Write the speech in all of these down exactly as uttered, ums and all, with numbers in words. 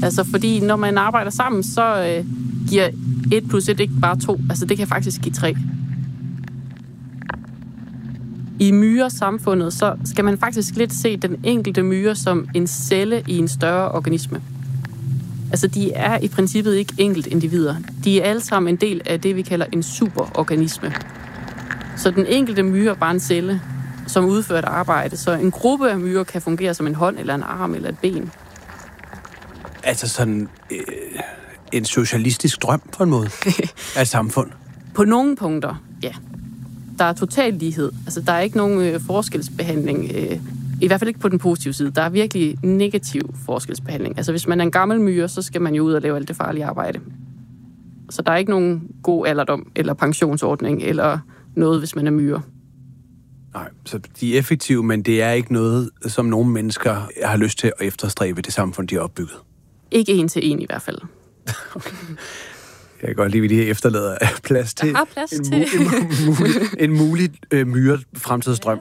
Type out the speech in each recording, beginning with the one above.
Altså, fordi når man arbejder sammen, så øh, giver et plus et ikke bare to. Altså, det kan faktisk give tre. I myresamfundet, så skal man faktisk lidt se den enkelte myre som en celle i en større organisme. Altså, de er i princippet ikke enkelt individer. De er alle sammen en del af det, vi kalder en superorganisme. Så den enkelte myre er bare en celle, som udfører et arbejde. Så en gruppe af myrer kan fungere som en hånd, eller en arm, eller et ben. Altså sådan øh, en socialistisk drøm på en måde af et samfund? På nogle punkter, ja. Der er total lighed. Altså, der er ikke nogen øh, forskelsbehandling. Øh, I hvert fald ikke på den positive side. Der er virkelig negativ forskelsbehandling. Altså, hvis man er en gammel myre, så skal man jo ud og lave alt det farlige arbejde. Så der er ikke nogen god alderdom, eller pensionsordning, eller noget, hvis man er myre. Nej, så de er effektive, men det er ikke noget, som nogle mennesker har lyst til at efterstræbe det samfund, de har opbygget. Ikke en til en i hvert fald. Okay. Jeg kan godt lide, at vi lige efterlader plads til, plads en, til. Mu- en, mulig, en mulig øh, myre fremtidsdrøm.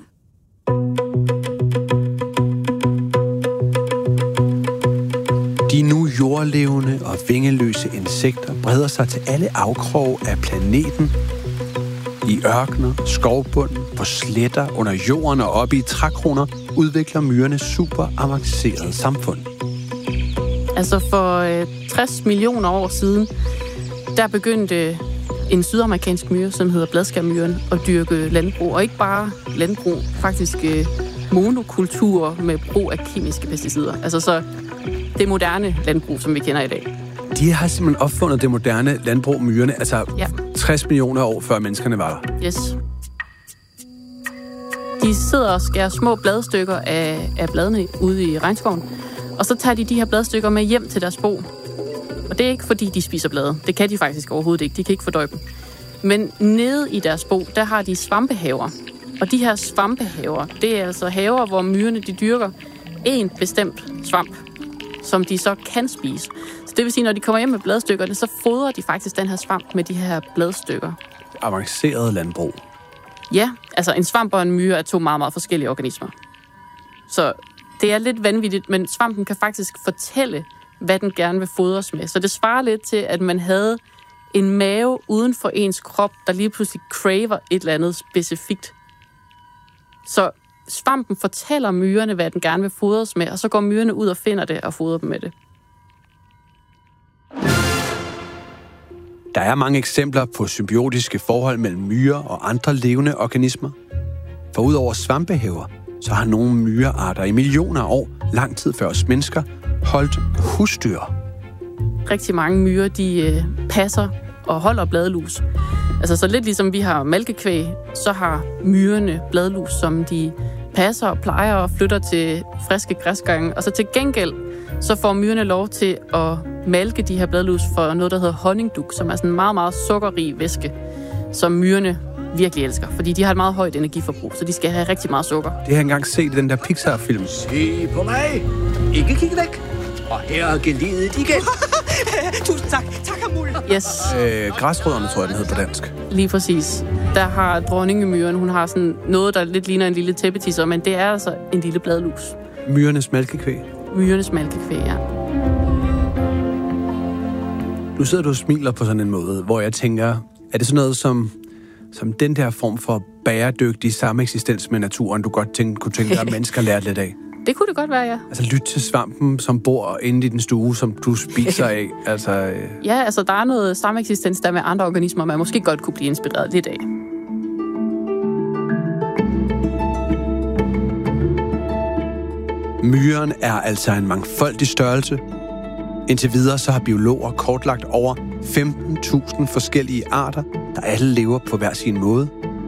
De nu jordlevende og vingeløse insekter breder sig til alle afkroge af planeten. I ørkener, skovbunden, på sletter, under jorden og oppe i trækroner udvikler myrerne super avancerede samfund. Altså for øh, tres millioner år siden, der begyndte en sydamerikansk myre, som hedder bladskærmyren, at dyrke landbrug. Og ikke bare landbrug, faktisk øh, monokultur med brug af kemiske pesticider. Altså så det moderne landbrug, som vi kender i dag. De har simpelthen opfundet det moderne landbrug, myrerne, altså ja. tres millioner år før menneskerne var der. Yes. De sidder og skærer små bladstykker af, af bladene ude i regnskoven, og så tager de de her bladstykker med hjem til deres bo. Og det er ikke, fordi de spiser blade. Det kan de faktisk overhovedet ikke. De kan ikke fordøje dem. Men nede i deres bo, der har de svampehaver. Og de her svampehaver, det er altså haver, hvor myrerne de dyrker en bestemt svamp, som de så kan spise. Så det vil sige, når de kommer hjem med bladstykkerne, så fodrer de faktisk den her svamp med de her bladstykker. Avanceret landbrug. Ja, altså en svamp og en myre er to meget, meget forskellige organismer. Så det er lidt vanvittigt, men svampen kan faktisk fortælle, hvad den gerne vil fodres med. Så det svarer lidt til, at man havde en mave uden for ens krop, der lige pludselig craver et eller andet specifikt. Så svampen fortæller myrerne, hvad den gerne vil fodres med, og så går myrerne ud og finder det og fodrer dem med det. Der er mange eksempler på symbiotiske forhold mellem myrer og andre levende organismer. For udover svampehaver, så har nogle myrearter i millioner af år, lang tid før os mennesker, holdt husdyr. Rigtig mange myrer, de øh, passer og holder bladlus. Altså så lidt ligesom vi har malkekvæg, så har myrerne bladlus, som de passer og plejer og flytter til friske græsgange. Og så til gengæld, så får myrerne lov til at malke de her bladlus for noget, der hedder honningdug, som er sådan en meget, meget sukkerrig væske, som myrerne virkelig elsker, fordi de har et meget højt energiforbrug, så de skal have rigtig meget sukker. Det har jeg engang set i den der Pixar-film. Se på mig! Ikke kigge væk! Og her er gelidet igen. Tusind tak. Tak, Amul. Yes. Øh, græsrødderne, tror jeg, den hed på dansk. Lige præcis. Der har dronningemyren, hun har sådan noget, der lidt ligner en lille tæppetisser, men det er altså en lille bladlus. Myrernes malkekvæg. Myrernes malkekvæg, ja. Nu sidder du og smiler på sådan en måde, hvor jeg tænker, er det sådan noget som, som den der form for bæredygtig sameksistens med naturen, du godt tænke, kunne tænke dig, at mennesker lærte lidt af? Det kunne det godt være, ja. Altså lyt til svampen, som bor inde i den stue, som du spiser af. Altså, øh... Ja, altså der er noget sameksistens der med andre organismer, man måske godt kunne blive inspireret lidt af. Myren er altså en mangfoldig størrelse. Indtil videre så har biologer kortlagt over femten tusind forskellige arter, der alle lever på hver sin måde.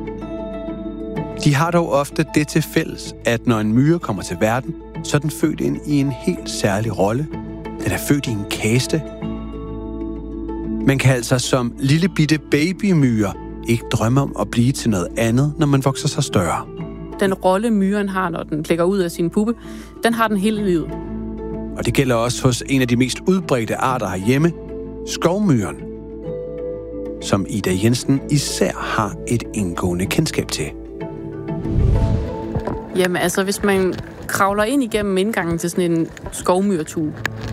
De har dog ofte det til fælles, at når en myre kommer til verden, så er den født ind i en helt særlig rolle. Den er født i en kaste. Man kan altså som lille bitte babymyre ikke drømme om at blive til noget andet, når man vokser sig større. Den rolle, myren har, når den klækker ud af sin puppe, den har den hele livet. Og det gælder også hos en af de mest udbredte arter herhjemme, skovmyren, som Ida Jensen især har et indgående kendskab til. Jamen altså, hvis man kravler ind igennem indgangen til sådan en skovmyrtue,